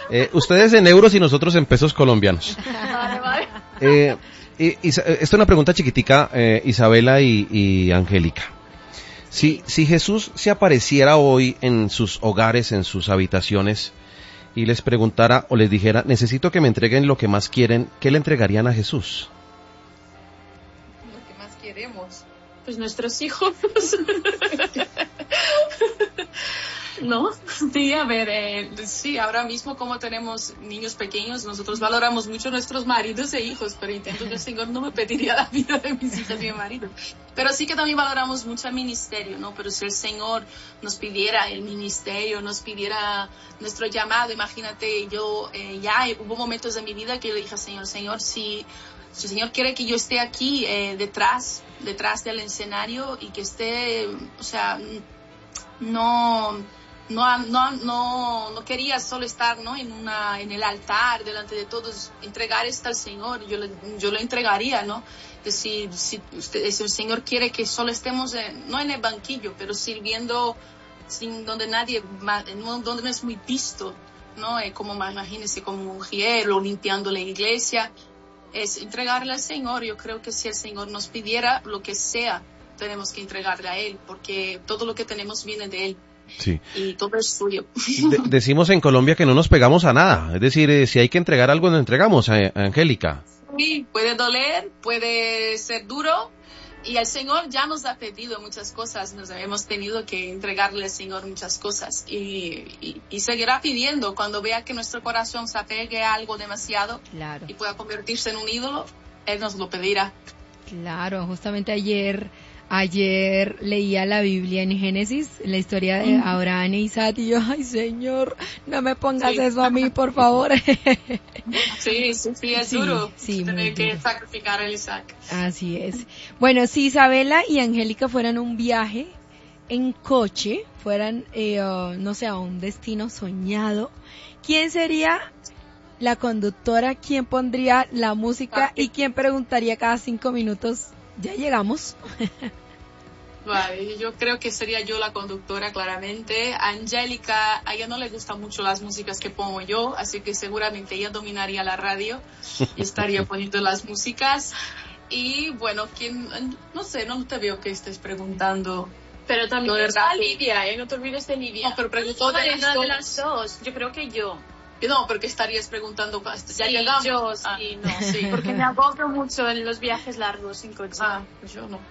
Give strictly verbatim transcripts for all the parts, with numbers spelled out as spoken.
Eh, ustedes en euros y nosotros en pesos colombianos. Vale, vale. Eh, y, y, esta es una pregunta chiquitica, eh, Isabela y, y Angélica. Si, si Jesús se apareciera hoy en sus hogares, en sus habitaciones, y les preguntara o les dijera, necesito que me entreguen lo que más quieren, ¿qué le entregarían a Jesús? Lo que más queremos. Pues nuestros hijos. ¿No? Sí, a ver, eh, sí, ahora mismo como tenemos niños pequeños, nosotros valoramos mucho nuestros maridos e hijos, pero intento que el Señor no me pediría la vida de mis hijas y mi marido. Pero sí que también valoramos mucho el ministerio, ¿no? Pero si el Señor nos pidiera el ministerio, nos pidiera nuestro llamado, imagínate, yo eh, ya hubo momentos de mi vida que yo le dije al Señor, Señor, si, si el Señor quiere que yo esté aquí eh, detrás, detrás del escenario y que esté, o sea, no... No, no, no, no quería solo estar, ¿no? en una, en el altar, delante de todos, entregar esto al Señor, yo, le, yo lo entregaría, ¿no? Que si, si, usted, si el Señor quiere que solo estemos, en, no en el banquillo, pero sirviendo sin donde nadie, donde no es muy visto, ¿no? Eh, como, imagínense, como mujer o limpiando la iglesia, es entregarle al Señor. Yo creo que si el Señor nos pidiera lo que sea, tenemos que entregarle a Él, porque todo lo que tenemos viene de Él. Sí. Y todo es suyo. De- decimos en Colombia que no nos pegamos a nada, es decir, eh, si hay que entregar algo, nos entregamos, eh, Angélica. Sí, puede doler, puede ser duro, y el Señor ya nos ha pedido muchas cosas, nos hemos tenido que entregarle al Señor muchas cosas, y, y, y seguirá pidiendo cuando vea que nuestro corazón se apegue a algo demasiado, Claro. y pueda convertirse en un ídolo, Él nos lo pedirá. Claro, justamente ayer, ayer leía la Biblia en Génesis, la historia de Abraham e Isaac, y yo, ay Señor, no me pongas Sí. eso a mí, por favor. Sí, sí, sí, es Sí, duro sí, muy tener que duro. sacrificar a Isaac. Así es. Bueno, si Isabela y Angélica fueran un viaje en coche, fueran, eh, uh, no sé, a un destino soñado, ¿quién sería la conductora? ¿Quién pondría la música? ¿Y quién preguntaría cada cinco minutos, ya llegamos? Vale, yo creo que sería yo la conductora, claramente. A Angélica, a ella no le gustan mucho las músicas que pongo yo, así que seguramente ella dominaría la radio y estaría poniendo las músicas. Y bueno, ¿quién? No sé, no te veo que estés preguntando. Pero también Lo de está rápido. Lidia, ¿eh? No te olvides de Lidia. No, pero preguntó de Vale, las una de dos. las dos. Yo creo que yo. No, porque estarías preguntando, ya Sí, llegamos. yo, Ah, sí, no. sí. Porque me agobio mucho en los viajes largos sin coche. Ah, pues yo no.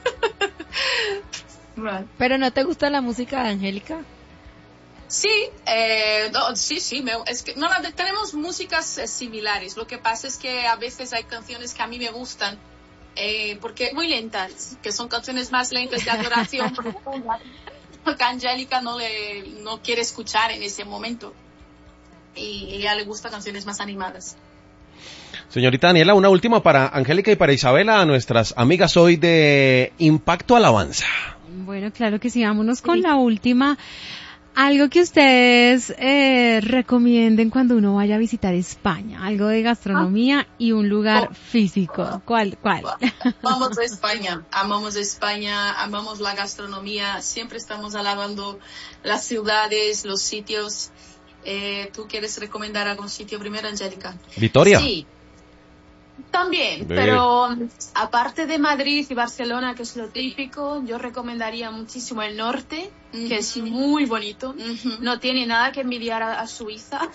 Vale. ¿Pero no te gusta la música de Angélica? Sí, eh, no, sí, sí, me, es que no, no, tenemos músicas eh, similares. Lo que pasa es que a veces hay canciones que a mí me gustan, eh, porque Muy lentas. que son canciones más lentas de adoración profunda, que Angélica no le no quiere escuchar en ese momento, y a ella le gustan canciones más animadas. Señorita Daniela, una última para Angélica y para Isabela, nuestras amigas hoy de Impacto Alabanza. Bueno, claro que sí, vámonos con la última. Algo que ustedes eh, recomienden cuando uno vaya a visitar España, algo de gastronomía y un lugar Oh. físico. ¿Cuál? ¿Cuál? Amamos a España, amamos a España, amamos la gastronomía, siempre estamos alabando las ciudades, los sitios. Eh, ¿Tú quieres recomendar algún sitio primero, Angélica? Vitoria. Sí. También, Ve. pero aparte de Madrid y Barcelona, que es lo típico, yo recomendaría muchísimo el norte, Ujú. que es muy bonito. Ujú. No tiene nada que envidiar a, a Suiza.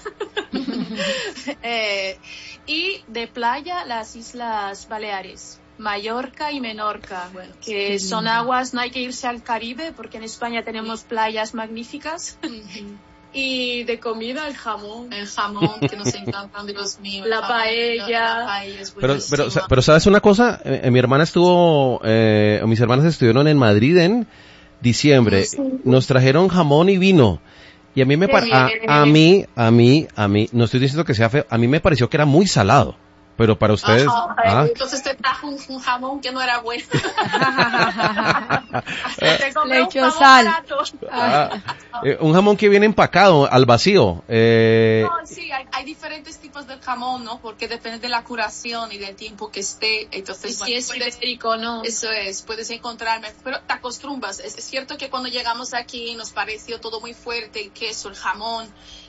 Eh, y de playa, las Islas Baleares, Mallorca y Menorca, Bueno, que son aguas, no hay que irse al Caribe, porque en España tenemos playas magníficas. Ujú. Y de comida, el jamón. El jamón, que nos encanta, Dios mío. el La jamón, paella. La paella es Pero, pero, buenísima. pero ¿sabes una cosa? Eh, eh, mi hermana estuvo, eh, mis hermanas estuvieron en Madrid en diciembre. Sí. Nos trajeron jamón y vino. Y a mí me par- a, a mí, a mí, a mí, no estoy diciendo que sea feo, a mí me pareció que era muy salado. Pero para ustedes, Ajá, ah, entonces te trajo un, un jamón que no era bueno. Te compré Le un echó jamón sal. barato. ah, eh, un jamón que viene empacado al vacío. Eh, No, sí, hay, hay diferentes tipos de jamón, ¿no? Porque depende de la curación y del tiempo que esté. Entonces, Y si bueno, es puedes, ibérico, no. eso es, puedes encontrarme, pero te acostumbras. Es, es cierto que cuando llegamos aquí nos pareció todo muy fuerte, el queso, el jamón,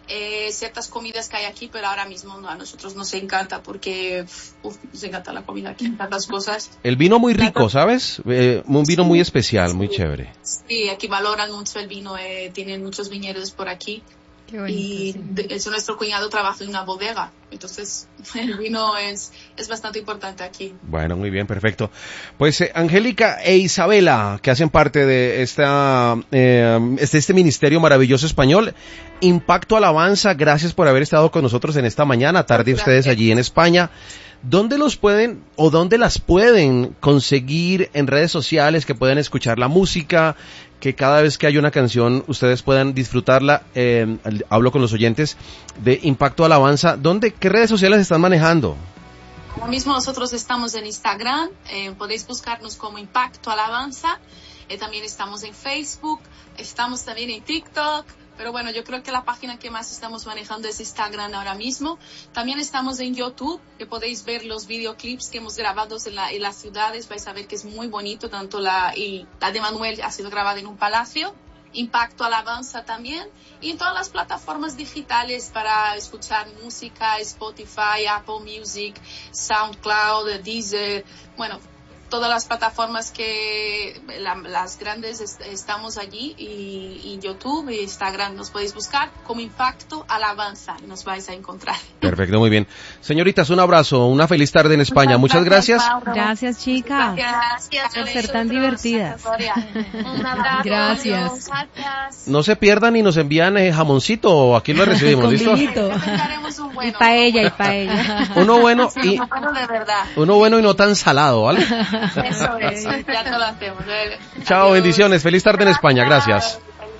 eh, ciertas comidas que hay aquí, pero ahora mismo no, a nosotros nos encanta porque uf, nos encanta la comida aquí, tantas cosas. El vino muy rico, ¿sabes? Eh, un vino muy especial, muy chévere. Sí, aquí valoran mucho el vino, eh, tienen muchos viñedos por aquí. Qué bonito, y sí. de hecho nuestro cuñado trabaja en una bodega, entonces el vino es, es bastante importante aquí. Bueno, muy bien, perfecto. Pues eh, Angélica e Isabela, que hacen parte de esta eh, este, este ministerio maravilloso español, Impacto Alabanza, gracias por haber estado con nosotros en esta mañana, tarde Gracias. ustedes allí en España. ¿Dónde los pueden o dónde las pueden conseguir en redes sociales, que pueden escuchar la música, que cada vez que hay una canción ustedes puedan disfrutarla? Eh, hablo con los oyentes de Impacto Alabanza. ¿Dónde, qué redes sociales están manejando? Ahora mismo nosotros estamos en Instagram, eh, podéis buscarnos como Impacto Alabanza, eh, también estamos en Facebook, estamos también en TikTok. Pero bueno, yo creo que la página que más estamos manejando es Instagram ahora mismo. También estamos en YouTube, que podéis ver los videoclips que hemos grabado en, la, en las ciudades. Vais a ver que es muy bonito, tanto la, y la de Manuel ha sido grabada en un palacio. Impacto Alabanza también. Y en todas las plataformas digitales para escuchar música, Spotify, Apple Music, SoundCloud, Deezer, bueno, todas las plataformas que la, las grandes est estamos allí y, y YouTube e Instagram nos podéis buscar como Impacto Alabanza y nos vais a encontrar. Perfecto, muy bien. Señoritas, un abrazo, una feliz tarde en España. Muchas gracias. Gracias, chicas. Gracias Por ser tan divertidas. Un abrazo. Gracias. Gracias. No se pierdan y nos envían eh, jamoncito, aquí lo recibimos, Con ¿listo? vinito. Haremos un Y bueno. paella, y paella. Uno bueno Sí, y un bueno de verdad. uno bueno y no tan salado, ¿vale? Eso es, ya te lo hacemos. eh. Chao, Adiós. bendiciones, feliz tarde en España, gracias.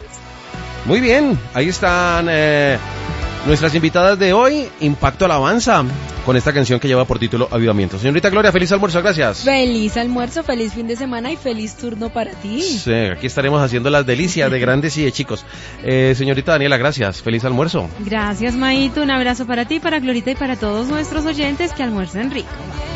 Muy bien, ahí están eh, nuestras invitadas de hoy, Impacto Alabanza, con esta canción que lleva por título Avivamiento. Señorita Gloria, feliz almuerzo, gracias. Feliz almuerzo, feliz fin de semana y feliz turno para ti. Sí, aquí estaremos haciendo las delicias de grandes y de chicos. Eh, señorita Daniela, gracias, feliz almuerzo. Gracias, Maito. Un abrazo para ti, para Glorita y para todos nuestros oyentes que almuercen rico.